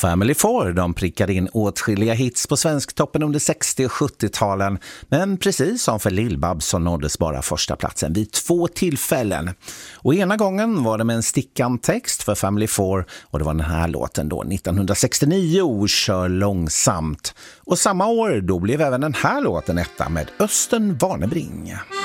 Family Four, de prickade in åtskilliga hits på Svensktoppen under 60- och 70-talen, men precis som för Lill-Babs så nåddes bara första platsen vid 2 tillfällen. Och ena gången var det med en stickan text för Family Four, och det var den här låten då, 1969, Kör långsamt. Och samma år då blev även den här låten etta med Östen Warnerbring.